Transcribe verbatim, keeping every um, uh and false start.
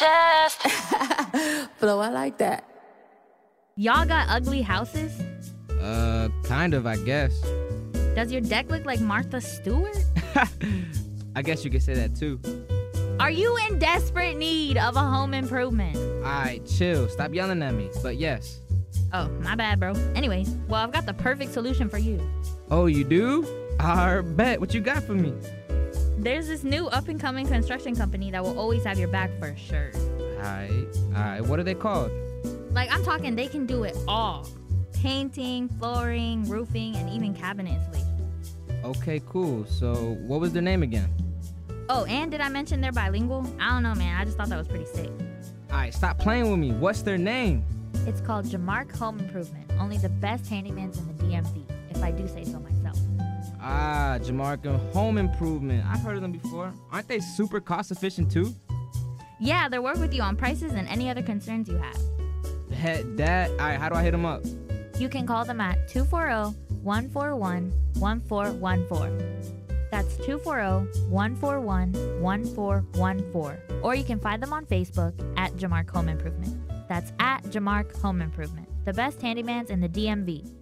chest. Flow, I like that. Y'all got ugly houses? Uh, kind of, I guess. Does your deck look like Martha Stewart? I guess you could say that too. Are you in desperate need of a home improvement? Alright, chill. Stop yelling at me. But yes. Oh, my bad, bro. Anyways, well, I've got the perfect solution for you. Oh, you do? I bet. What you got for me? There's this new up-and-coming construction company that will always have your back for sure. Alright, alright. What are they called? Like, I'm talking they can do it all. Painting, flooring, roofing, and even cabinet installation. Okay, cool. So, what was their name again? Oh, and did I mention they're bilingual? I don't know, man. I just thought that was pretty sick. Alright, stop playing with me. What's their name? It's called Jamark Home Improvement. Only the best handymans in the D M V, if I do say so myself. Ah, Jamarca Home Improvement. I've heard of them before. Aren't they super cost efficient too? Yeah, they'll work with you on prices and any other concerns you have. That, that, alright, how do I hit them up? You can call them at two four zero, one four one, one four one four. That's two four zero, one four one, one four one four. Or you can find them on Facebook at Jamark Home Improvement. That's at Jamark Home Improvement, the best handymans in the D M V.